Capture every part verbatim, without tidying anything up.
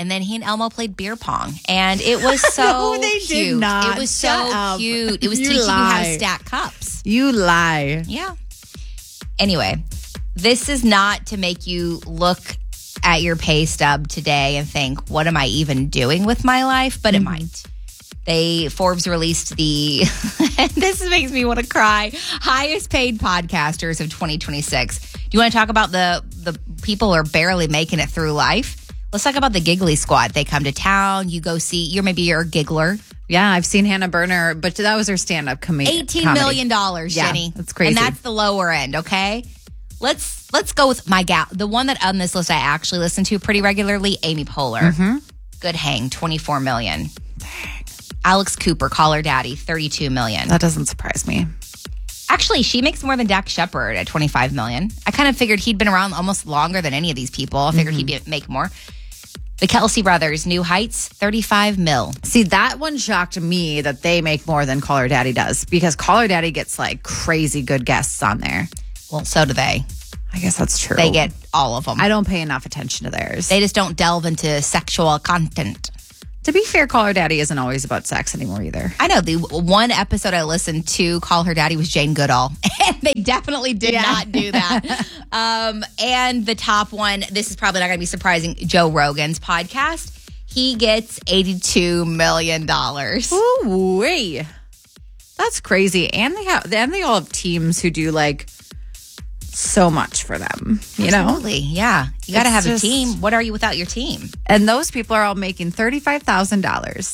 And then he and Elmo played beer pong. And it was so no, they cute. Did not. It was Shut so up. cute. It was You teaching lie. you how to stack cups. You lie. Yeah. Anyway, this is not to make you look at your pay stub today and think, what am I even doing with my life? But mm-hmm. it might. They, Forbes released the, this makes me want to cry, highest paid podcasters of twenty twenty-six. Do you want to talk about the, the people who are barely making it through life? Let's talk about the Giggly Squad. They come to town. You go see, you're maybe you're a giggler. Yeah, I've seen Hannah Berner, but that was her stand-up comedy. eighteen million dollars, yeah, Jenny. That's crazy. And that's the lower end, okay? Let's let's go with my gal. The one that on this list I actually listen to pretty regularly, Amy Poehler. Mm-hmm. Good hang, twenty-four million dollars. Dang. Alex Cooper, Call Her Daddy, thirty-two million dollars. That doesn't surprise me. Actually, she makes more than Dax Shepard at twenty-five million dollars. I kind of figured he'd been around almost longer than any of these people. I figured mm-hmm. he'd be, make more. The Kelsey brothers, New Heights, thirty-five mil. See, that one shocked me that they make more than Call Her Daddy does, because Call Her Daddy gets like crazy good guests on there. Well, so do they. I guess that's true. They get all of them. I don't pay enough attention to theirs. They just don't delve into sexual content. To be fair, Call Her Daddy isn't always about sex anymore either. I know. The one episode I listened to, Call Her Daddy, was Jane Goodall. And they definitely did yeah. not do that. um, and the top one, this is probably not going to be surprising, Joe Rogan's podcast. He gets eighty-two million dollars. Ooh, wait. That's crazy. And they have, and they all have teams who do like so much for them, you Absolutely, know? Yeah. You got to have just, a team. What are you without your team? And those people are all making thirty-five thousand dollars.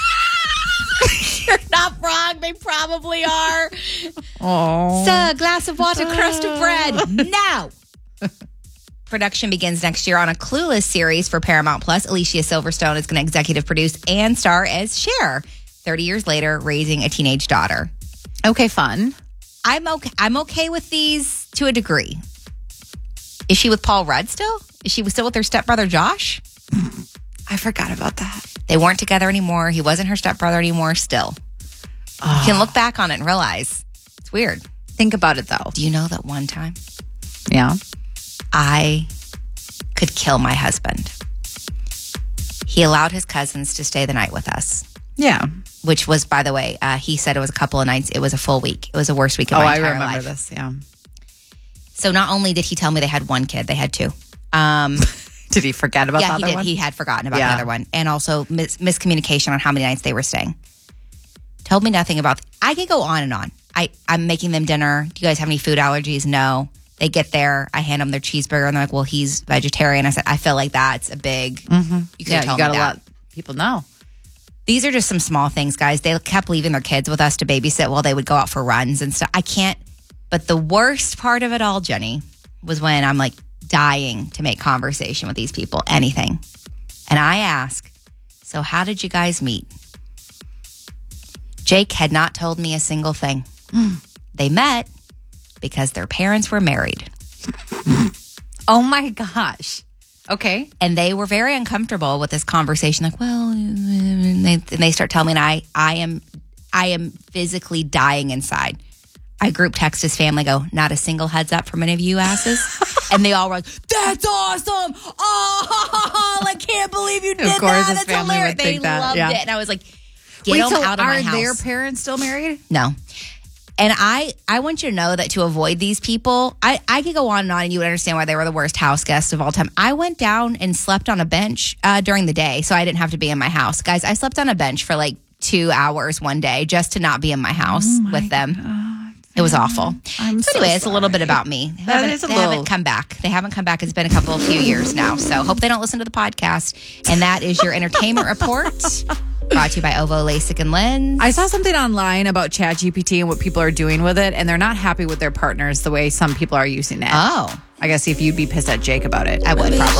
You're not wrong. They probably are. Oh. So, a glass of water, crust of bread. No. Production begins next year on a Clueless series for Paramount Plus. Alicia Silverstone is going to executive produce and star as Cher. thirty years later, raising a teenage daughter. Okay, fun. I'm okay. I'm okay with these to a degree. Is she with Paul Rudd still? Is she still with her stepbrother Josh? I forgot about that. They weren't together anymore. He wasn't her stepbrother anymore. Still, oh. You can look back on it and realize it's weird. Think about it though. Do you know that one time? Yeah, I could kill my husband. He allowed his cousins to stay the night with us. Yeah. Which was, by the way, uh, he said it was a couple of nights. It was a full week. It was the worst week of oh, my entire life. Oh, I remember life. this, yeah. So not only did he tell me they had one kid, they had two. Um, did he forget about yeah, the other he did. one? He had forgotten about yeah. the other one. And also mis- miscommunication on how many nights they were staying. Told me nothing about... I could go on and on. I, I'm making them dinner. Do you guys have any food allergies? No. They get there. I hand them their cheeseburger. And they're like, well, he's vegetarian. I said, I feel like that's a big... Mm-hmm. You could yeah, tell you got me to that. let people know. These are just some small things, guys. They kept leaving their kids with us to babysit while they would go out for runs and stuff. I can't. But the worst part of it all, Jenny, was when I'm like dying to make conversation with these people, anything. And I ask, so how did you guys meet? Jake had not told me a single thing. They met because their parents were married. Oh my gosh. Okay. And they were very uncomfortable with this conversation. Like, well, and they, and they start telling me, and I, I am, I am physically dying inside. I group text his family, go, not a single heads up from any of you asses. And they all were like, that's awesome. Oh, I can't believe you did of course that. His That's family hilarious. would They think that. loved Yeah. it. And I was like, get Wait, them so out of my are house. their parents still married? No. And I, I want you to know that to avoid these people, I, I could go on and on and you would understand why they were the worst house guests of all time. I went down and slept on a bench uh, during the day, so I didn't have to be in my house. Guys, I slept on a bench for like two hours one day just to not be in my house oh my with them. God. It was awful. I'm so so anyway, it's a little bit sorry. about me. They, That haven't, is a they little- haven't come back. They haven't come back. It's been a couple of few years now. So hope they don't listen to the podcast. And that is your entertainment report. Brought to you by Ovo, LASIK, and Lens. I saw something online about ChatGPT and what people are doing with it, and they're not happy with their partners the way some people are using it. Oh. I guess if you'd be pissed at Jake about it. I would probably.